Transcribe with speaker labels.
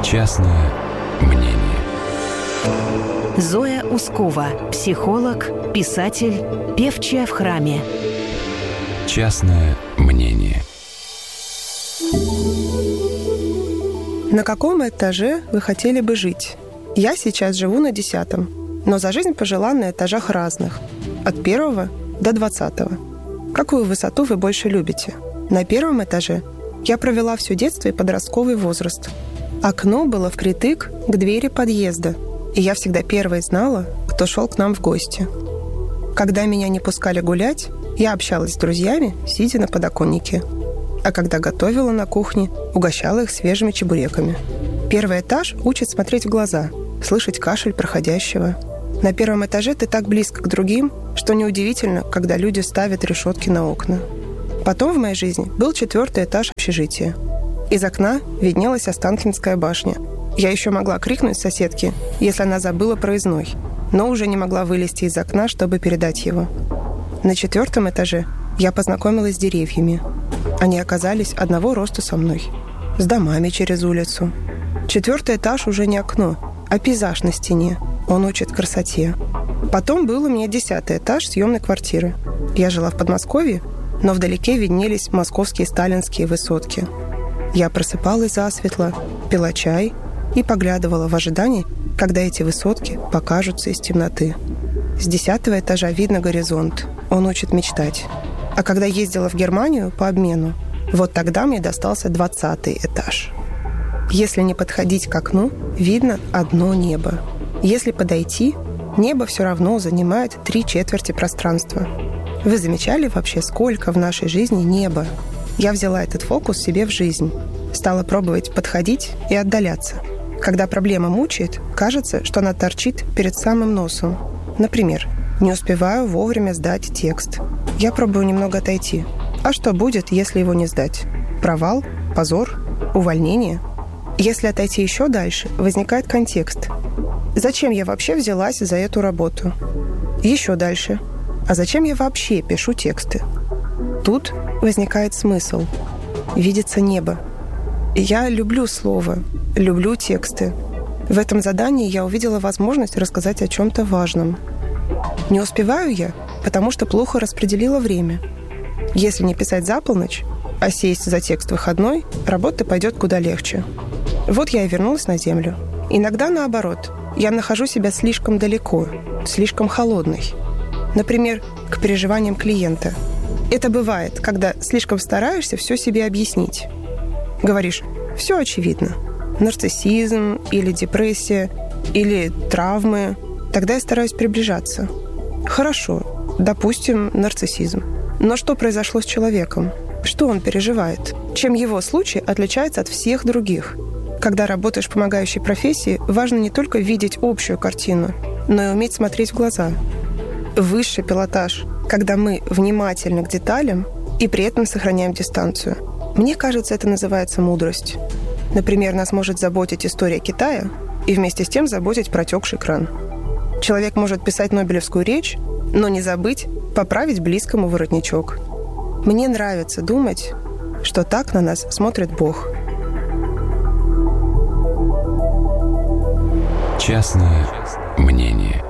Speaker 1: Частное мнение.
Speaker 2: Зоя Ускова, психолог, писатель, певчая в храме.
Speaker 1: Частное мнение.
Speaker 3: На каком этаже вы хотели бы жить? Я сейчас живу на 10-м, но за жизнь пожила на этажах разных. От 1 до 20. Какую высоту вы больше любите? На 1 этаже я провела все детство и подростковый возраст. Окно было впритык к двери подъезда, и я всегда первой знала, кто шел к нам в гости. Когда меня не пускали гулять, я общалась с друзьями, сидя на подоконнике. А когда готовила на кухне, угощала их свежими чебуреками. 1 этаж учит смотреть в глаза, слышать кашель проходящего. На 1 этаже ты так близко к другим, что неудивительно, когда люди ставят решетки на окна. Потом в моей жизни был 4 этаж общежития. Из окна виднелась Останкинская башня. Я еще могла крикнуть соседке, если она забыла проездной, но уже не могла вылезти из окна, чтобы передать его. На 4 этаже я познакомилась с деревьями. Они оказались одного роста со мной. С домами через улицу. 4 этаж уже не окно, а пейзаж на стене. Он учит красоте. Потом был у меня 10 этаж съемной квартиры. Я жила в Подмосковье, но вдалеке виднелись московские сталинские высотки. Я просыпалась засветло, пила чай и поглядывала в ожидании, когда эти высотки покажутся из темноты. С 10 этажа видно горизонт. Он учит мечтать. А когда ездила в Германию по обмену, вот тогда мне достался 20 этаж. Если не подходить к окну, видно одно небо. Если подойти, небо все равно занимает 3/4 пространства. Вы замечали вообще, сколько в нашей жизни неба? Я взяла этот фокус себе в жизнь. Стала пробовать подходить и отдаляться. Когда проблема мучает, кажется, что она торчит перед самым носом. Например, не успеваю вовремя сдать текст. Я пробую немного отойти. А что будет, если его не сдать? Провал? Позор? Увольнение? Если отойти еще дальше, возникает контекст. Зачем я вообще взялась за эту работу? Еще дальше. А зачем я вообще пишу тексты? Тут возникает смысл. Видится небо. Я люблю слово, люблю тексты. В этом задании я увидела возможность рассказать о чем-то важном. Не успеваю я, потому что плохо распределила время. Если не писать за полночь, а сесть за текст выходной, работа пойдет куда легче. Вот я и вернулась на землю. Иногда наоборот. Я нахожу себя слишком далеко, слишком холодной. Например, к переживаниям клиента. Это бывает, когда слишком стараешься все себе объяснить. Говоришь, все очевидно. Нарциссизм или депрессия, или травмы. Тогда я стараюсь приближаться. Хорошо, допустим, нарциссизм. Но что произошло с человеком? Что он переживает? Чем его случай отличается от всех других? Когда работаешь в помогающей профессии, важно не только видеть общую картину, но и уметь смотреть в глаза. Высший пилотаж, когда мы внимательны к деталям и при этом сохраняем дистанцию. Мне кажется, это называется мудрость. Например, нас может заботить история Китая и вместе с тем заботить протекший кран. Человек может писать Нобелевскую речь, но не забыть поправить близкому воротничок. Мне нравится думать, что так на нас смотрит Бог.
Speaker 1: Частное мнение.